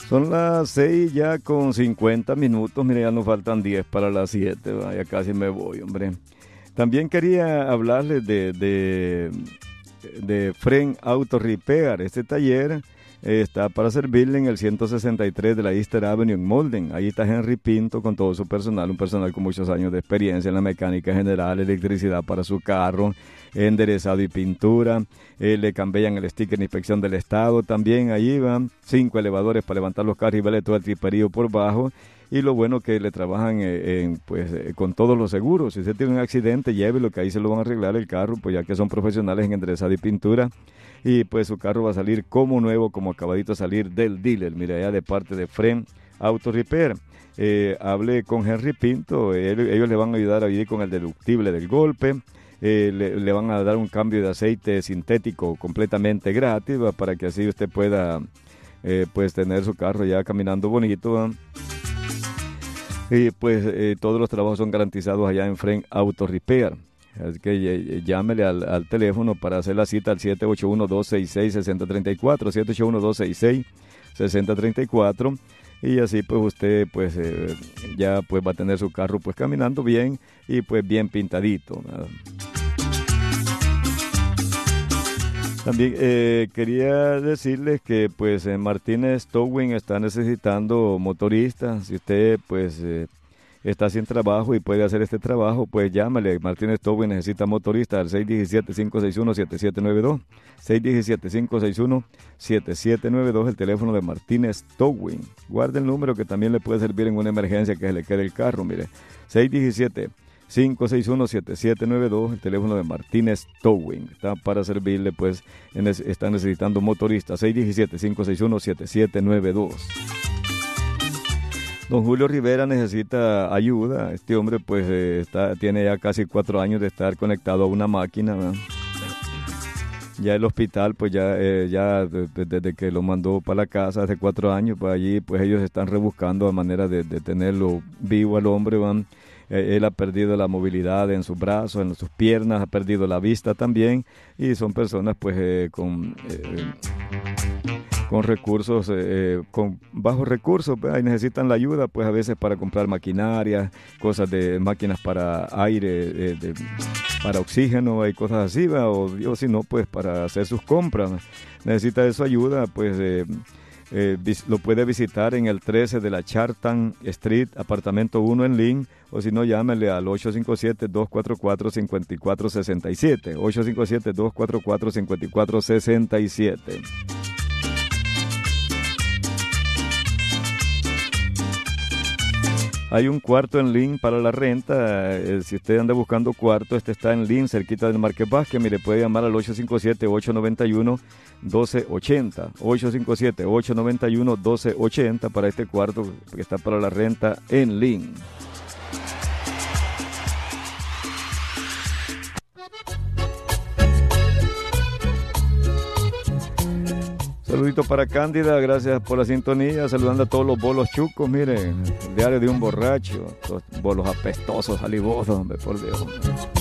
Son las 6 ya con 50 minutos, mire, ya nos faltan 10 para las 7, ya casi me voy, hombre. También quería hablarles de Fren Auto Repair. Este taller está para servirle en el 163 de la Easter Avenue en Molden. Ahí está Henry Pinto con todo su personal, un personal con muchos años de experiencia en la mecánica general, electricidad para su carro, enderezado y pintura. Le cambian el sticker de inspección del estado. También ahí van 5 elevadores para levantar los carros y vale todo el triperío por bajo. Y lo bueno que le trabajan con todos los seguros. Si usted tiene un accidente, llévelo, que ahí se lo van a arreglar el carro, pues ya que son profesionales en enderezado y pintura. Y pues su carro va a salir como nuevo, como acabadito de salir del dealer. Mira, allá de parte de Fren Auto Repair. Hablé con Henry Pinto, ellos le van a ayudar a vivir con el deductible del golpe. Le van a dar un cambio de aceite sintético completamente gratis, para que así usted pueda pues tener su carro ya caminando bonito, ¿va? Y pues todos los trabajos son garantizados allá en Fren Auto Repair. Así que llámele al teléfono para hacer la cita al 781-266-6034, 781-266-6034, y así pues usted pues ya pues va a tener su carro pues caminando bien y pues bien pintadito, ¿no? También quería decirles que pues Martínez Towing está necesitando motoristas. Si usted pues está sin trabajo y puede hacer este trabajo, pues llámale. Martínez Towing necesita motoristas al 617-561-7792. 617-561-7792, el teléfono de Martínez Towing. Guarde el número que también le puede servir en una emergencia que se le quede el carro, mire. 617-561-7792, el teléfono de Martínez Towing. Está para servirle, pues, está necesitando motoristas. 617-561-7792. Don Julio Rivera necesita ayuda. Este hombre, pues, tiene ya casi 4 años de estar conectado a una máquina, ¿no? Ya el hospital, pues desde que lo mandó para la casa hace 4 años, pues allí, pues ellos están rebuscando la manera de tenerlo vivo al hombre, ¿van? Él ha perdido la movilidad en sus brazos, en sus piernas, ha perdido la vista también, y son personas pues con recursos, con bajos recursos, pues, ahí necesitan la ayuda pues a veces para comprar maquinaria, cosas de máquinas para aire, para oxígeno y cosas así, o si no pues para hacer sus compras. Necesita de su ayuda, pues lo puede visitar en el 13 de la Chartan Street, apartamento 1 en Lynn, o si no, llámele al 857-244-5467, 857-244-5467. Hay un cuarto en Lynn para la renta. Si usted anda buscando cuarto, este está en Lynn, cerquita del Marqués Vázquez. Mire, puede llamar al 857-891-1280. 857-891-1280 para este cuarto que está para la renta en Lynn. Saludito para Cándida, gracias por la sintonía, saludando a todos los bolos chucos, miren, el diario de un borracho, los bolos apestosos, salivosos, hombre, por Dios.